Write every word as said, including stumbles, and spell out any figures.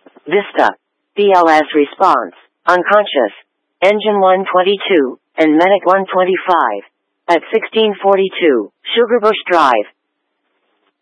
Vista. B L S response, unconscious. Engine one twenty-two, and Medic one twenty-five. At sixteen forty-two, Sugarbush Drive.